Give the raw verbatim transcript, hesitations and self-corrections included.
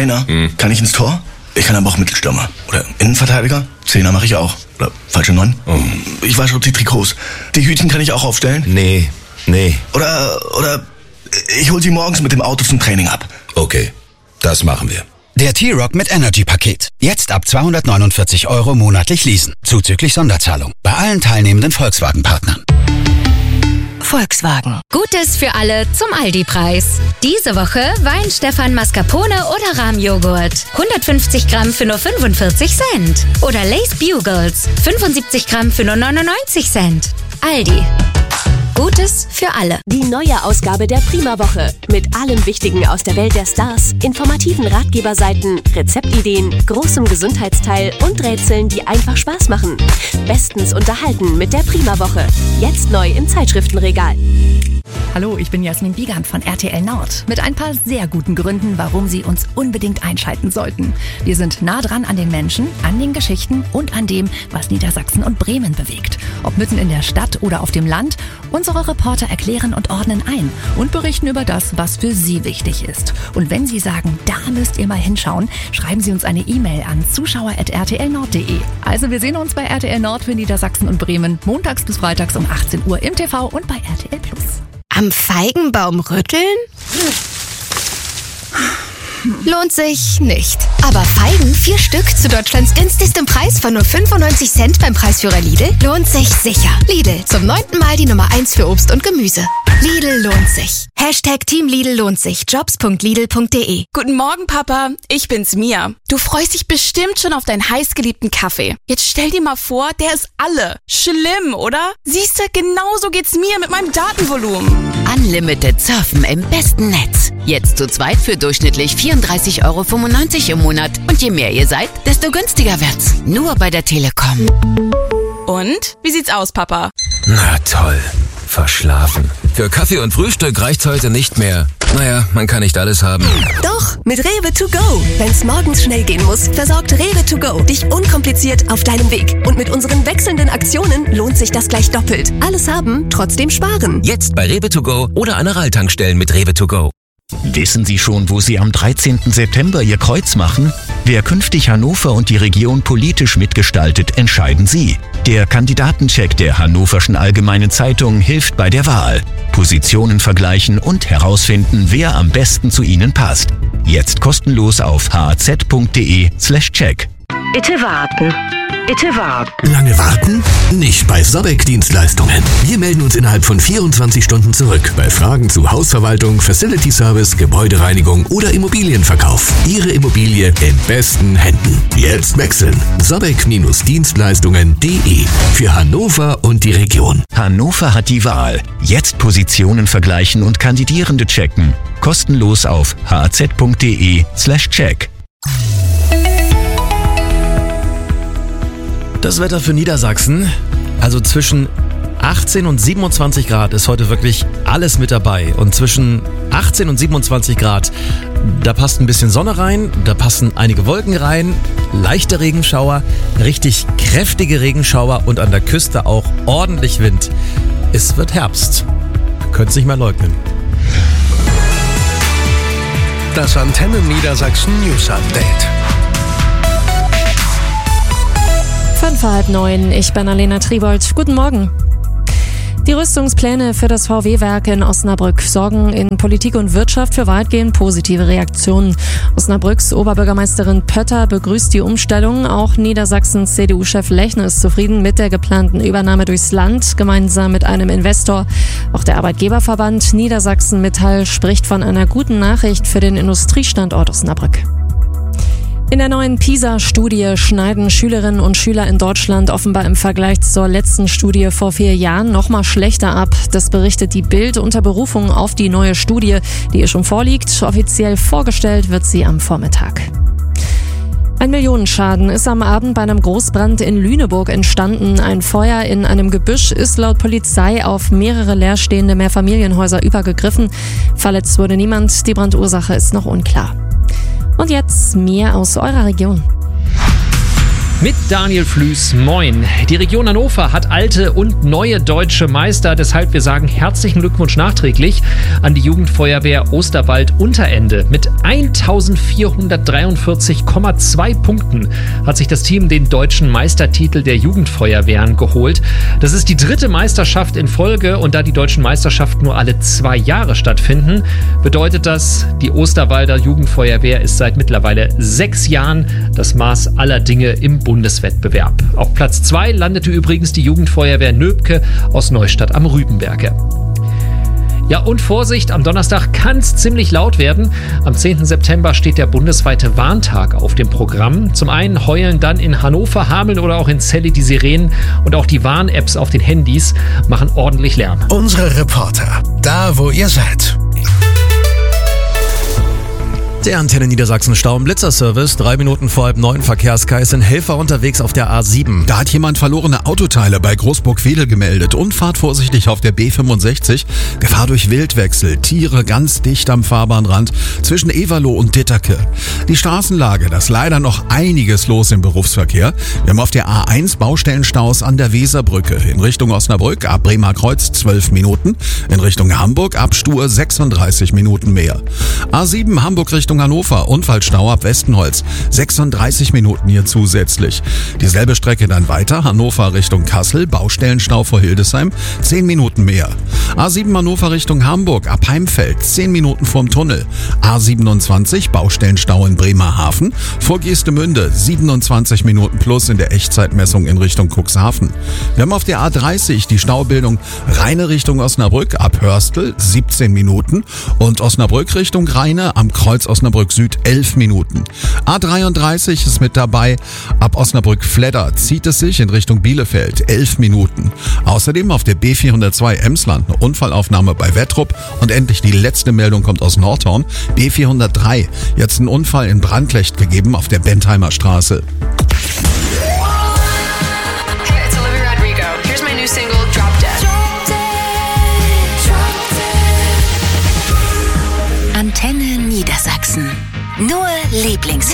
Trainer. Hm. Kann ich ins Tor? Ich kann aber auch Mittelstürmer. Oder Innenverteidiger. Zehner mache ich auch. Oder falsche Neun. Oh. Ich wasche die Trikots. Die Hütchen kann ich auch aufstellen. Nee, nee. Oder, oder ich hol sie morgens mit dem Auto zum Training ab. Okay, das machen wir. Der T-Rock mit Energy-Paket. Jetzt ab zweihundertneunundvierzig Euro monatlich leasen. Zuzüglich Sonderzahlung. Bei allen teilnehmenden Volkswagen-Partnern. Volkswagen. Gutes für alle zum Aldi-Preis. Diese Woche Wein Stefan Mascarpone oder Rahmjoghurt. hundertfünfzig Gramm für nur fünfundvierzig Cent. Oder Lay's Bugles. fünfundsiebzig Gramm für nur neunundneunzig Cent. Aldi. Gutes für alle. Die neue Ausgabe der Prima-Woche. Mit allem Wichtigen aus der Welt der Stars, informativen Ratgeberseiten, Rezeptideen, großem Gesundheitsteil und Rätseln, die einfach Spaß machen. Bestens unterhalten mit der Prima-Woche. Jetzt neu im Zeitschriftenregal. Hallo, ich bin Jasmin Wiegand von R T L Nord. Mit ein paar sehr guten Gründen, warum Sie uns unbedingt einschalten sollten. Wir sind nah dran an den Menschen, an den Geschichten und an dem, was Niedersachsen und Bremen bewegt. Ob mitten in der Stadt oder auf dem Land, unsere Reporter erklären und ordnen ein und berichten über das, was für Sie wichtig ist. Und wenn Sie sagen, da müsst ihr mal hinschauen, schreiben Sie uns eine E-Mail an zuschauer at r t l nord punkt d e. Also wir sehen uns bei R T L Nord für Niedersachsen und Bremen montags bis freitags um achtzehn Uhr im T V und bei R T L Plus. Am Feigenbaum rütteln? Lohnt sich nicht. Aber Feigen, vier Stück zu Deutschlands günstigstem Preis von nur fünfundneunzig Cent beim Preisführer Lidl, lohnt sich sicher. Lidl, zum neunten Mal die Nummer eins für Obst und Gemüse. Lidl lohnt sich. Hashtag Team Lidl lohnt sich. Jobs punkt lidl punkt de. Guten Morgen, Papa. Ich bin's, Mia. Du freust dich bestimmt schon auf deinen heißgeliebten Kaffee. Jetzt stell dir mal vor, der ist alle. Schlimm, oder? Siehste, genauso geht's mir mit meinem Datenvolumen. Unlimited Surfen im besten Netz. Jetzt zu zweit für durchschnittlich vierunddreißig Euro fünfundneunzig im Monat. Und je mehr ihr seid, desto günstiger wird's. Nur bei der Telekom. Und? Wie sieht's aus, Papa? Na toll. Verschlafen. Für Kaffee und Frühstück reicht's heute nicht mehr. Naja, man kann nicht alles haben. Doch, mit Rewe to go. Wenn's morgens schnell gehen muss, versorgt Rewe to go dich unkompliziert auf deinem Weg. Und mit unseren wechselnden Aktionen lohnt sich das gleich doppelt. Alles haben, trotzdem sparen. Jetzt bei Rewe to go oder an Aral-Tankstellen mit Rewe to go. Wissen Sie schon, wo Sie am dreizehnten September Ihr Kreuz machen? Wer künftig Hannover und die Region politisch mitgestaltet, entscheiden Sie. Der Kandidatencheck der Hannoverschen Allgemeinen Zeitung hilft bei der Wahl. Positionen vergleichen und herausfinden, wer am besten zu Ihnen passt. Jetzt kostenlos auf h a z punkt de slash check. Bitte warten. Bitte warten. Lange warten? Nicht bei Sobek Dienstleistungen. Wir melden uns innerhalb von vierundzwanzig Stunden zurück bei Fragen zu Hausverwaltung, Facility Service, Gebäudereinigung oder Immobilienverkauf. Ihre Immobilie in besten Händen. Jetzt wechseln. Sobek Dienstleistungen punkt de für Hannover und die Region. Hannover hat die Wahl. Jetzt Positionen vergleichen und Kandidierende checken. Kostenlos auf h a z punkt de slash check. Das Wetter für Niedersachsen, also zwischen achtzehn und siebenundzwanzig Grad ist heute wirklich alles mit dabei. Und zwischen achtzehn und siebenundzwanzig Grad, da passt ein bisschen Sonne rein, da passen einige Wolken rein, leichte Regenschauer, richtig kräftige Regenschauer und an der Küste auch ordentlich Wind. Es wird Herbst. Könnt's nicht mehr leugnen. Das Antenne Niedersachsen News Update. Fünf vor halb neun, ich bin Alena Tribold. Guten Morgen. Die Rüstungspläne für das V W-Werk in Osnabrück sorgen in Politik und Wirtschaft für weitgehend positive Reaktionen. Osnabrücks Oberbürgermeisterin Pötter begrüßt die Umstellung. Auch Niedersachsens C D U-Chef Lechner ist zufrieden mit der geplanten Übernahme durchs Land, gemeinsam mit einem Investor. Auch der Arbeitgeberverband Niedersachsen Metall spricht von einer guten Nachricht für den Industriestandort Osnabrück. In der neuen PISA-Studie schneiden Schülerinnen und Schüler in Deutschland offenbar im Vergleich zur letzten Studie vor vier Jahren noch mal schlechter ab. Das berichtet die Bild unter Berufung auf die neue Studie, die ihr schon vorliegt. Offiziell vorgestellt wird sie am Vormittag. Ein Millionenschaden ist am Abend bei einem Großbrand in Lüneburg entstanden. Ein Feuer in einem Gebüsch ist laut Polizei auf mehrere leerstehende Mehrfamilienhäuser übergegriffen. Verletzt wurde niemand. Die Brandursache ist noch unklar. Und jetzt mehr aus eurer Region. Mit Daniel Flüß, moin. Die Region Hannover hat alte und neue deutsche Meister, deshalb wir sagen herzlichen Glückwunsch nachträglich an die Jugendfeuerwehr Osterwald-Unterende. Mit eintausendvierhundertdreiundvierzig Komma zwei Punkten hat sich das Team den deutschen Meistertitel der Jugendfeuerwehren geholt. Das ist die dritte Meisterschaft in Folge und da die deutschen Meisterschaften nur alle zwei Jahre stattfinden, bedeutet das, die Osterwalder Jugendfeuerwehr ist seit mittlerweile sechs Jahren das Maß aller Dinge im Bundeswettbewerb. Auf Platz zwei landete übrigens die Jugendfeuerwehr Nöbke aus Neustadt am Rübenberge. Ja, und Vorsicht, am Donnerstag kann es ziemlich laut werden. Am zehnten September steht der bundesweite Warntag auf dem Programm. Zum einen heulen dann in Hannover, Hameln oder auch in Celle die Sirenen und auch die Warn-Apps auf den Handys machen ordentlich Lärm. Unsere Reporter, da wo ihr seid. Der Antenne Niedersachsen Stau- und Blitzerservice. Drei Minuten vor halb neun Verkehrskreis sind Helfer unterwegs auf der A sieben. Da hat jemand verlorene Autoteile bei Großburg-Wedel gemeldet und fahrt vorsichtig auf der B fünfundsechzig. Gefahr durch Wildwechsel, Tiere ganz dicht am Fahrbahnrand zwischen Everloh und Ditterke. Die Straßenlage, da ist leider noch einiges los im Berufsverkehr. Wir haben auf der A eins Baustellenstaus an der Weserbrücke. In Richtung Osnabrück ab Bremer Kreuz zwölf Minuten. In Richtung Hamburg ab Stur sechsunddreißig Minuten mehr. A sieben Hamburg Richtung Hannover, Unfallstau ab Westenholz, sechsunddreißig Minuten hier zusätzlich. Dieselbe Strecke dann weiter, Hannover Richtung Kassel, Baustellenstau vor Hildesheim, zehn Minuten mehr. A sieben Hannover Richtung Hamburg, ab Heimfeld, zehn Minuten vorm Tunnel. A siebenundzwanzig, Baustellenstau in Bremerhaven, vor Geestemünde, siebenundzwanzig Minuten plus in der Echtzeitmessung in Richtung Cuxhaven. Wir haben auf der A dreißig die Staubildung Rheine Richtung Osnabrück, ab Hörstel, siebzehn Minuten und Osnabrück Richtung Rheine am Kreuz Osnabrück Süd elf Minuten. A dreiunddreißig ist mit dabei. Ab Osnabrück-Fledder zieht es sich in Richtung Bielefeld elf Minuten. Außerdem auf der B vierhundertzwei Emsland eine Unfallaufnahme bei Wettrup. Und endlich die letzte Meldung kommt aus Nordhorn. B vierhundertdrei. Jetzt ein Unfall in Brandlecht gegeben auf der Bentheimer Straße. Hey, it's Olivia Rodrigo. Here's my new single, Drop Dead. Antenne Niedersachsen. Nur Lieblingshits.